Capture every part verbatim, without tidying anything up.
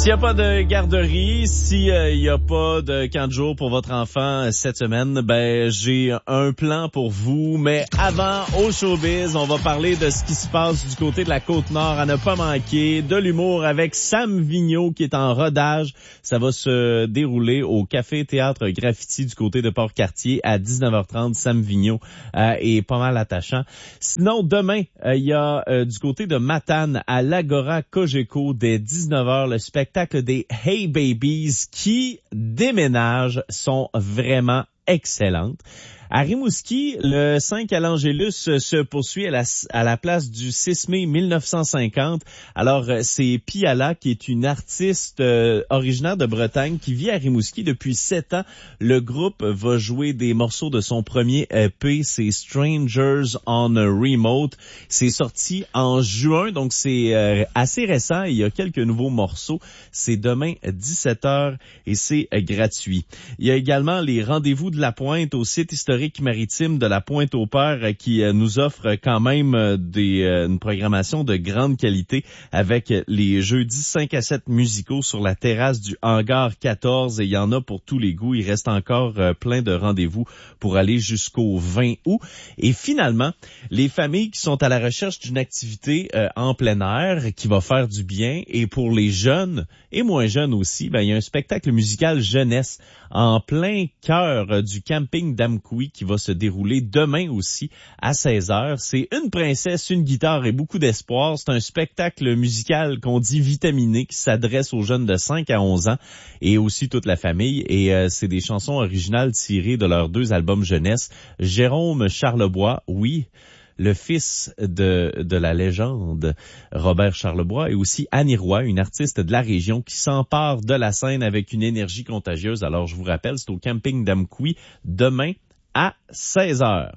S'il n'y a pas de garderie, s'il n'y euh, a pas de camp de jour pour votre enfant euh, cette semaine, ben j'ai un plan pour vous. Mais avant, au showbiz, on va parler de ce qui se passe du côté de la Côte-Nord à ne pas manquer, de l'humour avec Sam Vigneault qui est en rodage. Ça va se dérouler au Café Théâtre Graffiti du côté de Port-Cartier à dix-neuf heures trente. Sam Vigneault euh, est pas mal attachant. Sinon, demain, euh, il y a euh, du côté de Matane à l'Agora Cogeco dès dix-neuf heures le spectacle des Hey Babies qui déménagent sont vraiment excellentes. À Rimouski, le cinq à l'Angélus se poursuit à la, à la place du six mai mille neuf cent cinquante. Alors, c'est Piala, qui est une artiste euh, originaire de Bretagne, qui vit à Rimouski depuis sept ans. Le groupe va jouer des morceaux de son premier E P, c'est Strangers on a Remote. C'est sorti en juin, donc c'est euh, assez récent. Il y a quelques nouveaux morceaux. C'est demain à dix-sept heures et c'est euh, gratuit. Il y a également les rendez-vous de la Pointe au site historique maritime de la Pointe-au-Père qui euh, nous offre quand même euh, des, euh, une programmation de grande qualité avec les jeudis cinq à sept musicaux sur la terrasse du hangar quatorze et il y en a pour tous les goûts. Il reste encore euh, plein de rendez-vous pour aller jusqu'au vingt août. Et finalement, les familles qui sont à la recherche d'une activité euh, en plein air qui va faire du bien et pour les jeunes et moins jeunes aussi, ben, il y a un spectacle musical jeunesse en plein cœur euh, du camping d'Amkoui qui va se dérouler demain aussi à seize heures. C'est une princesse, une guitare et beaucoup d'espoir. C'est un spectacle musical qu'on dit vitaminé qui s'adresse aux jeunes de cinq à onze ans et aussi toute la famille. Et euh, c'est des chansons originales tirées de leurs deux albums jeunesse. Jérôme Charlebois, oui, le fils de, de la légende Robert Charlebois et aussi Annie Roy, une artiste de la région qui s'empare de la scène avec une énergie contagieuse. Alors, je vous rappelle, c'est au camping d'Amkoui demain à seize heures.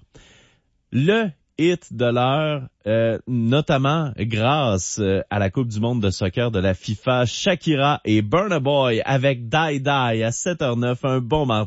Le hit de l'heure, euh, notamment grâce euh, à la Coupe du monde de soccer de la FIFA, Shakira et Burna Boy avec Die Die à sept heures zéro neuf. Un bon mardi.